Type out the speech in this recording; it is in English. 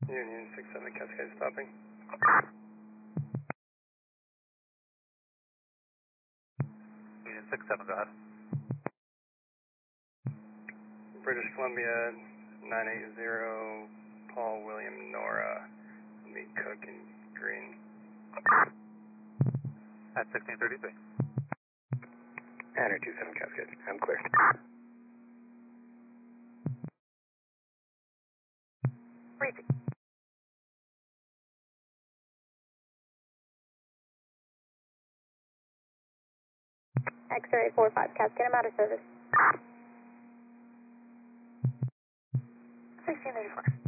Union 67 Cascade stopping. Union 67, go ahead. British Columbia 980 Paul William Nora. Lee Cook and Green. At 1633. Banner 27 Cascade. I'm clear. Briefing. X-ray 45 Cascade, I'm out of service. 1634.